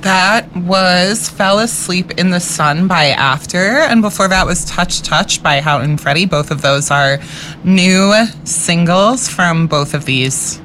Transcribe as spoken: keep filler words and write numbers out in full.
That was Fell Asleep in the Sun by After, and before that was Touch Touch by Houghton Freddie. Both of those are new singles from both of these